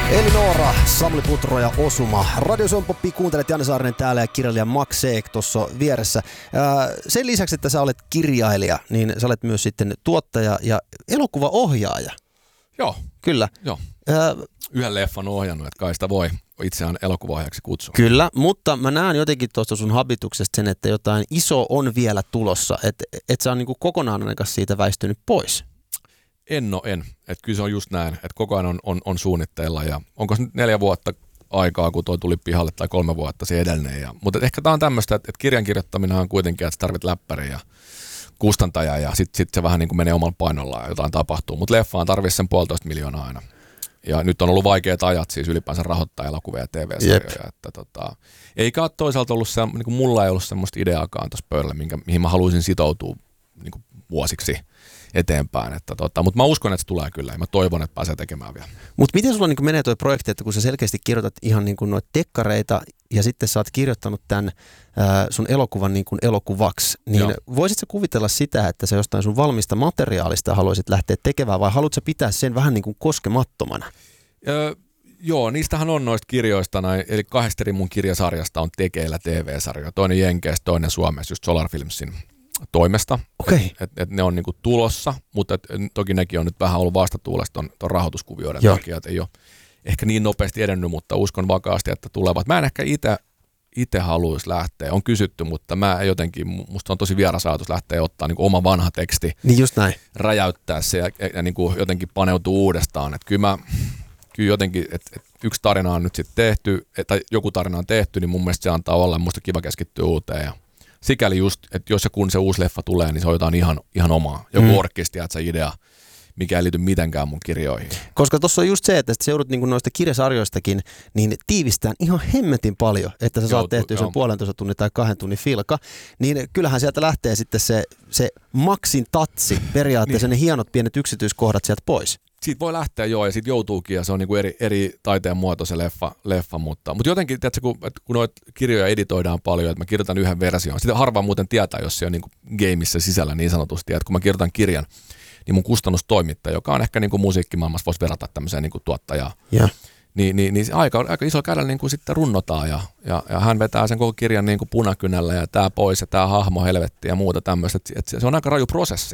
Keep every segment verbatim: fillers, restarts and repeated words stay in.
Elinora, Samuli Putro ja Osuma. Radio Suompoppi, kuuntelet Janne Saarinen täällä ja kirjailija Max Seek tuossa vieressä. Sen lisäksi, että sä olet kirjailija, niin sä olet myös sitten tuottaja ja elokuvaohjaaja. Joo. Kyllä. Joo. Ää, Yhden leffan ohjannut, että kai sitä voi itseään elokuvaohjaajaksi kutsua. Kyllä, mutta mä näen jotenkin tuosta sun habituksesta sen, että jotain iso on vielä tulossa, että et sä on niinku kokonaan ainakaan siitä väistynyt pois. En no en. Että kyllä se on just näin, että koko ajan on, on, on suunnitteilla ja onko se nyt neljä vuotta aikaa, kun toi tuli pihalle tai kolme vuotta se edellinen. Ja, mutta ehkä tää on tämmöistä, että, että kirjan kirjoittaminen on kuitenkin, että sä tarvit läppäriä ja kustantaja ja sitten sit se vähän niin kuin menee omalla painollaan ja jotain tapahtuu. Mutta leffaan tarvitsisi sen puolitoista miljoonaa aina. Ja nyt on ollut vaikeat ajat siis ylipäänsä rahoittaa elokuvia ja T V-sarjoja. Että tota, eikä ole toisaalta ollut se, niin kuin mulla ei ollut semmoista ideaakaan tuossa pöydällä, minkä, mihin mä haluaisin sitoutua niin kuin vuosiksi eteenpäin. Että tota, mutta mä uskon, että se tulee kyllä ja mä toivon, että pääsee tekemään vielä. Mutta miten sulla niin menee tuo projekti, että kun sä selkeästi kirjoitat ihan niin kuin noita tekkareita ja sitten sä oot kirjoittanut tämän ää, sun elokuvan niin kuin elokuvaksi, niin Joo. voisitko kuvitella sitä, että sä jostain sun valmista materiaalista haluaisit lähteä tekemään vai haluatko sä pitää sen vähän niin kuin koskemattomana? Öö, joo, niistähän on noista kirjoista, näin, eli kahdesta eri mun kirjasarjasta on tekeillä T V-sarjoja. Toinen Jenkeistä, toinen Suomessa, just Solar Filmsin toimesta. Okay. Että et ne on niinku tulossa, mutta et, toki nekin on nyt vähän ollut vastatuulesta ton, ton rahoituskuvioiden Joo. takia, että ei ole ehkä niin nopeasti edennyt, mutta uskon vakaasti, että tulevat. Mä en ehkä itse itse haluaisi lähteä. On kysytty, mutta mä jotenkin, musta on tosi vieras ajatus lähteä ottaa niin kuin oma vanha teksti, niin just näin. Räjäyttää se ja, ja niin kuin jotenkin paneutuu uudestaan. Että kyllä mä, kyllä jotenkin, että et yksi tarina on nyt sitten tehty, tai joku tarina on tehty, niin mun mielestä se antaa olla, musta kiva keskittyä uuteen. Ja sikäli just, että jos ja kun se uusi leffa tulee, niin se on jotain ihan, ihan omaa. Joku mm. orkesti, että se idea, mikä ei liity mitenkään mun kirjoihin. Koska tuossa on just se, että se joudut niinku noista kirjasarjoistakin niin tiivistään ihan hemmetin paljon, että sä saat Joutuu, tehtyä sen joo. puolentoista tunnin tai kahden tunnin filka, niin kyllähän sieltä lähtee sitten se, se maksin tatsi, periaatteessa niin. Ne hienot pienet yksityiskohdat sieltä pois. Siitä voi lähteä joo, ja siitä joutuukin, ja se on niinku eri, eri taiteen muoto se leffa, leffa mutta, mutta jotenkin, tiedätkö, kun, kun noita kirjoja editoidaan paljon, että mä kirjoitan yhden version, sitä harva muuten tietää, jos se on niinku gameissa sisällä niin sanotusti, että kun mä kirjoitan kirjan, niin mun kustannustoimittaja, joka on ehkä niinku musiikkimaailmassa, voisi verrata tämmöiseen niinku tuottajaan, yeah. niin, niin, niin aika, aika isolla kädellä niinku sitten runnotaan, ja, ja, ja hän vetää sen koko kirjan niinku punakynällä, ja tää pois, ja tää hahmo helvetti, ja muuta tämmöistä, että et se on aika raju prosessi.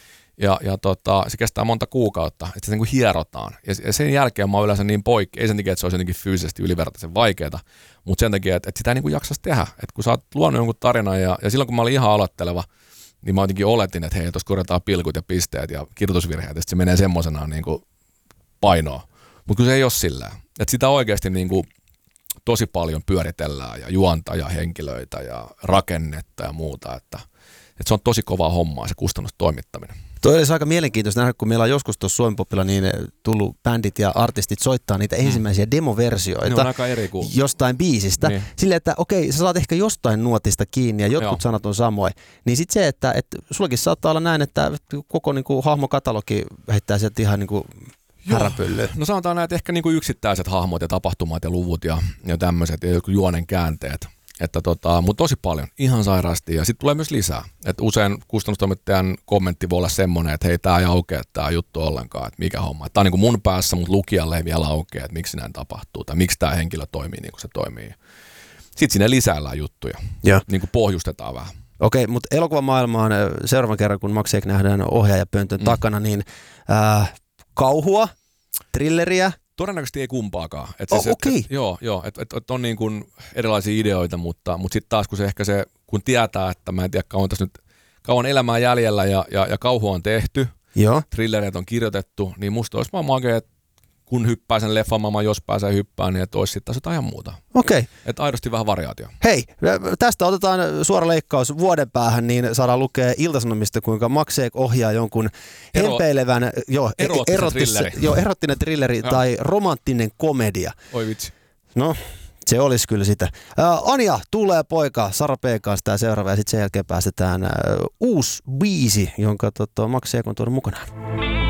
Ja, ja tota, se kestää monta kuukautta, että se niin kuin hierotaan. Ja, ja sen jälkeen mä oon yleensä niin poikki, ei sen takia, että se olisi jotenkin fyysisesti ylivertaisen vaikeaa, mutta sen takia, että, että sitä ei niin kuin jaksaisi tehdä. Että kun sä oot luonut jonkun tarinan, ja, ja silloin kun mä olin ihan aloitteleva, niin mä jotenkin oletin, että hei, tuossa korjataan pilkut ja pisteet ja kirjoitusvirheet, että se menee semmoisenaan niin kuin painoon. Mutta kun se ei ole sillä. Että sitä oikeasti niin kuin tosi paljon pyöritellään ja juontaa ja henkilöitä ja rakennetta ja muuta, että Että se on tosi kovaa hommaa se kustannustoimittaminen. Toi olisi aika mielenkiintoista nähdä, kun meillä on joskus tuossa Suomipopilla niin tullut bändit ja artistit soittaa niitä mm. ensimmäisiä demoversioita ne on aika eri kuin jostain biisistä. Niin. Silleen, että okei, sä saat ehkä jostain nuotista kiinni ja jotkut Joo. sanat on samoin. Niin sitten se, että, että sullakin saattaa olla näin, että koko niin kuin, hahmokatalogi heittää sieltä ihan niin kuin häräpyllyyn. No sanotaan näin, että ehkä niin kuin yksittäiset hahmot ja tapahtumat ja luvut ja, ja tämmöiset ja joku juonen käänteet. Että tota, mutta tosi paljon, ihan sairaasti ja sitten tulee myös lisää. Että usein kustannustoimittajan kommentti voi olla semmoinen, että hei, tää ei aukea tää juttu ollenkaan, että mikä homma. Tämä on niin kuin mun päässä, mutta lukijalle ei vielä aukea, että miksi näin tapahtuu tai miksi tämä henkilö toimii niin kuin se toimii. Sitten sinne lisäillään juttuja, ja. Niin kuin pohjustetaan vähän. Okei, mutta elokuvamaailmaan seuraavan kerran, kun Max Seek nähdään ohjaajapöntön mm. takana, niin äh, kauhua, thrilleriä. Todennäköisesti ei kumpaakaan. Et oh, siis, okay. et, et, joo, joo että et, et on niin kuin erilaisia ideoita, mutta, mutta sitten taas kun se ehkä se, kun tietää, että mä en tiedä kauan tässä nyt, kauan elämää jäljellä ja, ja, ja kauhu on tehty, joo. thrillereitä on kirjoitettu, niin musta olisi vaan makea, että kun hyppää sen leffamaailman, jos pääsee hyppään, niin että olisi sitten taas jotain ihan muuta. Okei. Okay. Että aidosti vähän variaatio. Hei, tästä otetaan suora leikkaus vuoden päähän, niin saadaan lukea Ilta-Sanomista, kuinka Max Seek ohjaa jonkun Ero, hempeilevän jo, erottinen erottis, thrilleri, jo, erottinen thrilleri tai romanttinen komedia. Oi vitsi. No, se olisi kyllä sitä. Ää, Anja, tulee poika, Sara P. kanssa tämä seuraava ja sitten sen jälkeen päästetään ää, uusi biisi, jonka tota, Max Seek on tuonut mukanaan.